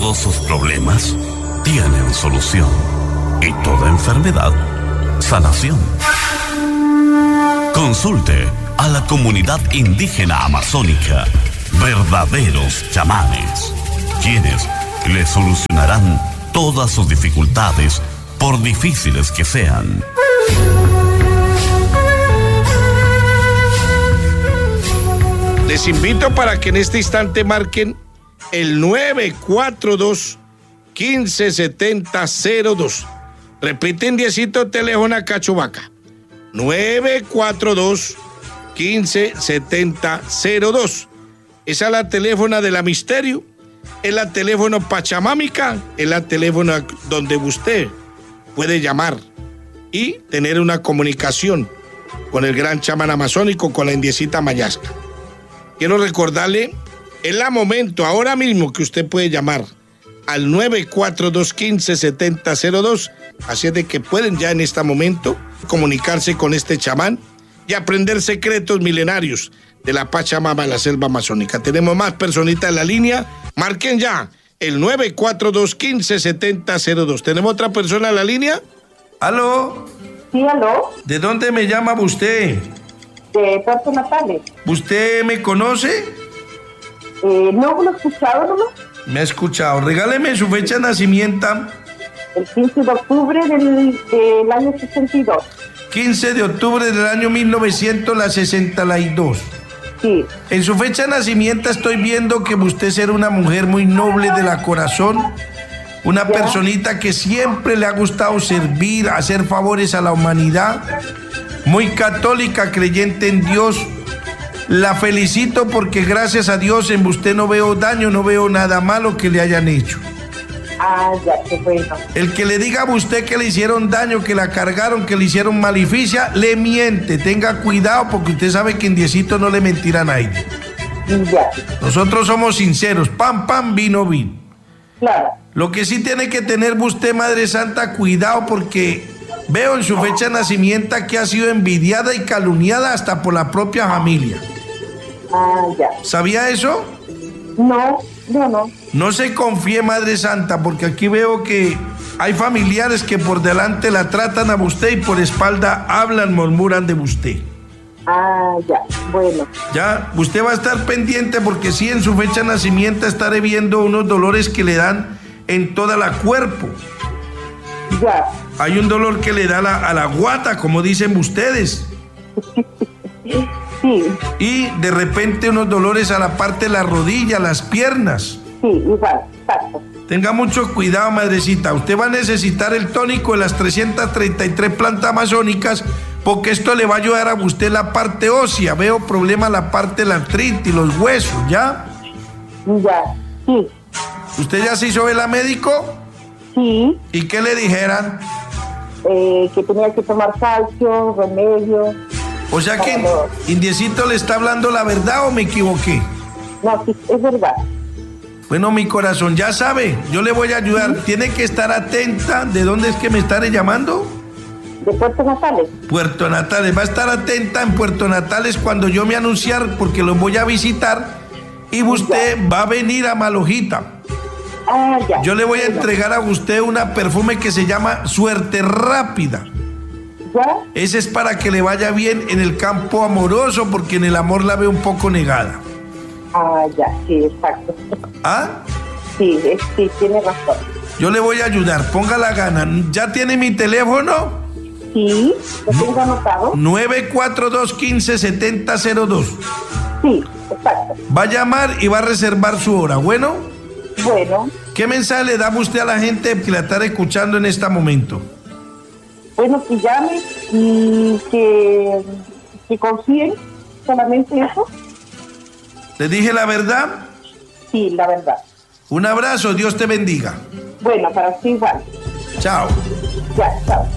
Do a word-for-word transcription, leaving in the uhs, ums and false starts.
Todos sus problemas tienen solución y toda enfermedad, sanación. Consulte a la comunidad indígena amazónica, verdaderos chamanes, quienes le solucionarán todas sus dificultades, por difíciles que sean. Les invito para que en este instante marquen el nueve cuatro dos, uno cinco siete cero cero dos. Repiten diecito teléfono a Cachovaca. nueve cuatro dos, uno cinco siete cero dos. Esa es la teléfono de la Misterio. Es la teléfono pachamámica. Es la teléfono donde usted puede llamar y tener una comunicación con el gran chamán amazónico, con la indiecita Mayasca. Quiero recordarle, es la momento, ahora mismo, que usted puede llamar al nueve cuatro dos, uno cinco siete cero dos, así es de que pueden ya en este momento comunicarse con este chamán y aprender secretos milenarios de la Pachamama de la selva amazónica. Tenemos más personitas en la línea, marquen ya el nueve cuatro dos, uno cinco siete cero dos. ¿Tenemos otra persona en la línea? ¿Aló? Sí, aló. ¿De dónde me llama usted? De Puerto Natales. ¿Usted me conoce? Eh, no, lo he escuchado nomás. Me ha escuchado. Regáleme su fecha de nacimiento. El quince de octubre del, del año sesenta y dos. quince de octubre del año mil novecientos sesenta y dos. Sí. En su fecha de nacimiento estoy viendo que usted será una mujer muy noble de la corazón, una ¿Ya? personita que siempre le ha gustado servir, hacer favores a la humanidad, muy católica, creyente en Dios. La felicito porque gracias a Dios en usted no veo daño, no veo nada malo que le hayan hecho. Ah, ya, qué bueno. El que le diga a usted que le hicieron daño, que la cargaron, que le hicieron maleficia, le miente. Tenga cuidado porque usted sabe que en Diecito no le mentirá a nadie. Ya. Nosotros somos sinceros. Pam, pam, vino, vino. Claro. Lo que sí tiene que tener usted, Madre Santa, cuidado porque veo en su fecha de nacimiento que ha sido envidiada y calumniada hasta por la propia familia. Ah, ya. ¿Sabía eso? No, no, no. No se confíe, Madre Santa, porque aquí veo que hay familiares que por delante la tratan a usted y por espalda hablan, murmuran de usted. Ah, ya, bueno. Ya, usted va a estar pendiente porque sí, en su fecha de nacimiento estaré viendo unos dolores que le dan en toda la cuerpo. Ya. Hay un dolor que le da la, a la guata, como dicen ustedes. Sí. Y de repente unos dolores a la parte de la rodilla, las piernas. Sí, igual, exacto. Tenga mucho cuidado, madrecita. Usted va a necesitar el tónico de las trescientas treinta y tres plantas amazónicas porque esto le va a ayudar a usted la parte ósea. Veo problema en la parte de la artritis, los huesos, ¿ya? Ya, sí. ¿Usted ya se hizo ver a médico? Sí. ¿Y qué le dijeran? Eh, que tenía que tomar calcio, remedio. O sea que Claro. Indiecito le está hablando la verdad o me equivoqué. No, sí, es verdad. Bueno, mi corazón, ya sabe, yo le voy a ayudar. Tiene que estar atenta. ¿De dónde es que me estaré llamando? De Puerto Natales. Puerto Natales. Va a estar atenta en Puerto Natales cuando yo me anunciar porque los voy a visitar y usted va a venir a Malojita. Ah, ya. Yo le voy a Bueno. entregar a usted una perfume que se llama Suerte Rápida. ¿Ya? Ese es para que le vaya bien en el campo amoroso porque en el amor la veo un poco negada. Ah, ya, sí, exacto. ¿Ah? Sí, es, sí, tiene razón. Yo le voy a ayudar, ponga la gana. ¿Ya tiene mi teléfono? Sí, ¿lo tengo anotado? nueve cuatro dos, uno cinco siete cero cero dos. Sí, exacto. Va a llamar y va a reservar su hora, ¿bueno? Bueno, ¿Qué mensaje le da usted a la gente que la está escuchando en este momento? bueno, que llame y que, que confíen, solamente eso. ¿Le dije la verdad? Sí, la verdad. Un abrazo, Dios te bendiga. Bueno, para ti igual. Chao. Ya, chao.